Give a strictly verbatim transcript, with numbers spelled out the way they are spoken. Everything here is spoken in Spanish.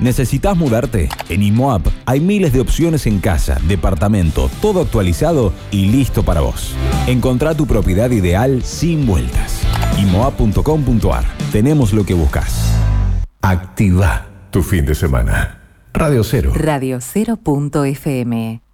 ¿Necesitas mudarte? En IMOAP hay miles de opciones en casa, departamento, todo actualizado y listo para vos. Encontrá tu propiedad ideal sin vueltas. imoap punto com punto ar. Tenemos lo que buscas. Activa tu fin de semana. Radio Cero. Radio Cero punto F M.